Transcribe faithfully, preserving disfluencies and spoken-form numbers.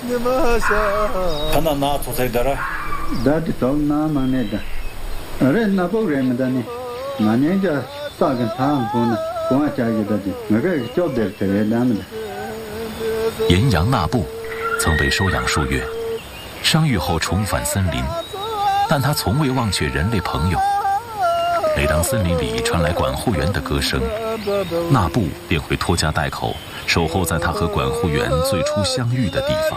하나 나 도사이더라. 다디 돌나 마네다. 어레 나보레메다니. 마네자 사간 타암보나 공아자기다디. 내가 좁델테레다는데. 岩羊纳布曾被收养数月，伤愈后重返森林，但他从未忘却人类朋友。每当森林里传来管护员的歌声，纳布便会拖家带口，守候在他和管护员最初相遇的地方。